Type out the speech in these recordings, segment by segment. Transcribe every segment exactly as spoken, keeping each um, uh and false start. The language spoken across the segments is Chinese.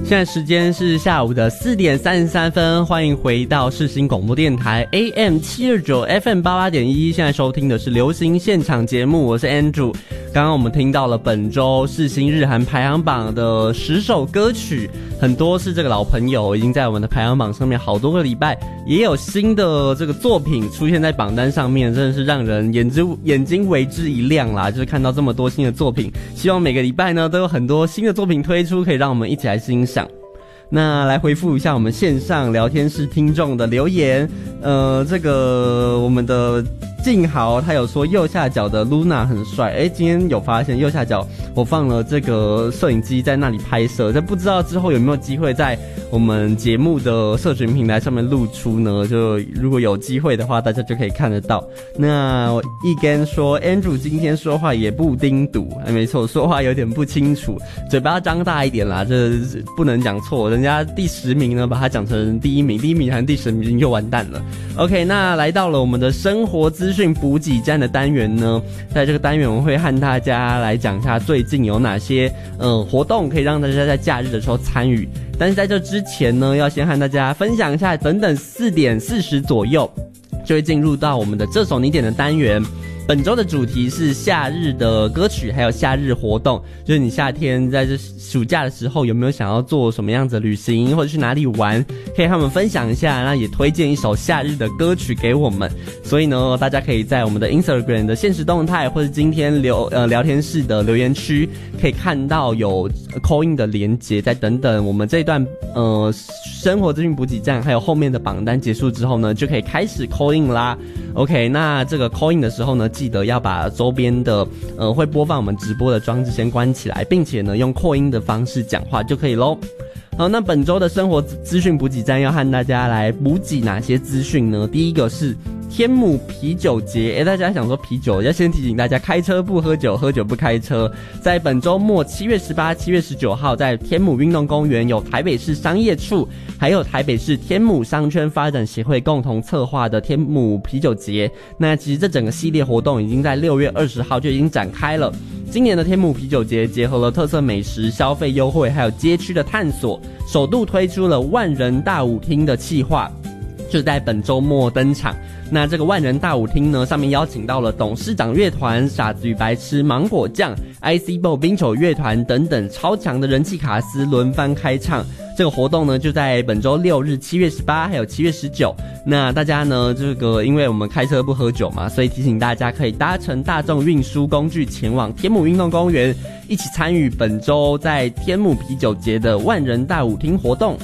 现在时间是下午的四点三十三分，欢迎回到世新广播电台 A M 七二九 F M 八八点一，现在收听的是流行现场节目，我是 Andrew。刚刚我们听到了本周世新日韩排行榜的十首歌曲，很多是这个老朋友，已经在我们的排行榜上面好多个礼拜，也有新的这个作品出现在榜单上面，真的是让人眼之眼睛为之一亮啦！就是看到这么多新的作品，希望每个礼拜呢都有很多新的作品推出，可以让我们一起来欣赏。那来回复一下我们线上聊天室听众的留言，呃，这个我们的静豪他有说右下角的 Luna 很帅，诶，今天有发现右下角我放了这个摄影机在那里拍摄，但不知道之后有没有机会在我们节目的社群平台上面露出呢？就如果有机会的话，大家就可以看得到。那一根说 Andrew 今天说话也不丁笃，哎，没错，说话有点不清楚，嘴巴要张大一点啦，这不能讲错。人家第十名呢，把它讲成第一名，第一名还是第十名就完蛋了。OK， 那来到了我们的生活资讯补给站的单元呢，在这个单元我们会和大家来讲一下最近有哪些呃活动可以让大家在假日的时候参与。但是在这之前呢，要先和大家分享一下，等等四点四十左右就会进入到我们的这首你点的单元。本周的主题是夏日的歌曲，还有夏日活动，就是你夏天在这暑假的时候有没有想要做什么样子的旅行，或者去哪里玩，可以和我们分享一下，那也推荐一首夏日的歌曲给我们。所以呢，大家可以在我们的 Instagram 的限时动态，或者今天留呃聊天室的留言区，可以看到有 call in 的连结。再等等我们这一段呃生活资讯补给站，还有后面的榜单结束之后呢，就可以开始 call in 啦。OK， 那这个 call in 的时候呢，记得要把周边的呃会播放我们直播的装置先关起来，并且呢用扩音的方式讲话就可以咯。好，那本周的生活资讯补给站要和大家来补给哪些资讯呢？第一个是天母啤酒节，诶，大家想说啤酒，要先提醒大家，开车不喝酒，喝酒不开车。在本周末七月十八、七月十九号，在天母运动公园有台北市商业处，还有台北市天母商圈发展协会共同策划的天母啤酒节。那其实这整个系列活动已经在六月二十号就已经展开了。今年的天母啤酒节结合了特色美食、消费优惠，还有街区的探索，首度推出了万人大舞厅的企划，就在本周末登场。那这个万人大舞厅呢，上面邀请到了董事长乐团、傻子与白痴、芒果酱、I C B O 冰球乐团等等超强的人气卡司轮番开唱。这个活动呢，就在本周六日七月十八还有七月十九。那大家呢，这个因为我们开车不喝酒嘛，所以提醒大家可以搭乘大众运输工具前往天母运动公园，一起参与本周在天母啤酒节的万人大舞厅活动。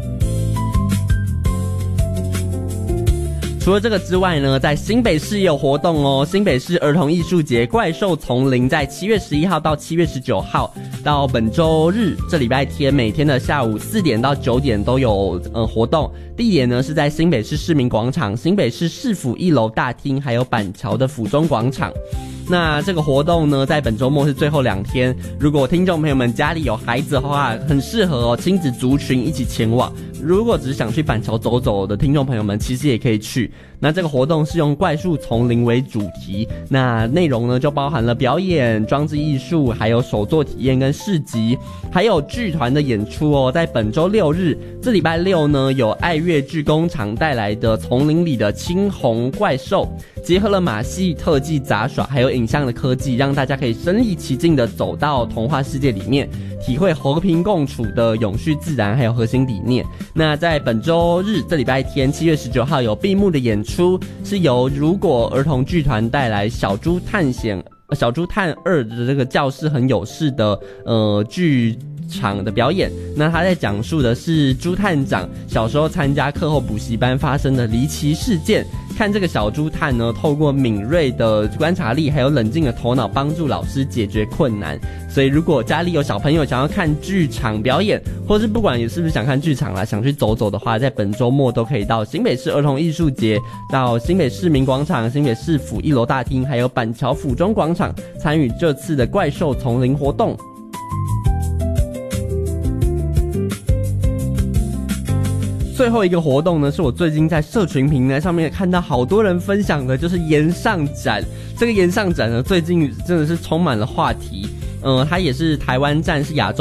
除了这个之外呢，在新北市也有活动哦。新北市儿童艺术节怪兽丛林在七月十一号到七月十九号，到本周日这礼拜天，每天的下午四点到九点都有呃活动。地点呢是在新北市市民广场、新北市市府一楼大厅，还有板桥的府中广场。那这个活动呢，在本周末是最后两天。如果听众朋友们家里有孩子的话，很适合哦，亲子族群一起前往。如果只是想去板桥走走的听众朋友们，其实也可以去。那这个活动是用怪树丛林为主题，那内容呢就包含了表演、装置艺术，还有手作体验跟市集，还有剧团的演出哦。在本周六日，这礼拜六呢，有爱乐剧工厂带来的丛林里的青红怪兽，结合了马戏特技杂耍，还有影像的科技，让大家可以身临其境的走到童话世界里面，体会和平共处的永续自然还有核心理念。那在本周日这礼拜天七月十九号有闭幕的演出，是由如果儿童剧团带来小猪探险小猪探二的这个教室很有事的呃剧场的表演。那他在讲述的是猪探长小时候参加课后补习班发生的离奇事件，看这个小猪探呢，透过敏锐的观察力还有冷静的头脑，帮助老师解决困难。所以如果家里有小朋友想要看剧场表演，或是不管也是不是想看剧场啦，想去走走的话，在本周末都可以到新北市儿童艺术节，到新北市民广场、新北市府一楼大厅，还有板桥府中广场参与这次的怪兽丛林活动。最后一个活动呢，是我最近在社群平台上面看到好多人分享的，就是岩上展。这个岩上展呢，最近真的是充满了话题。呃，它也是台湾站，是亚洲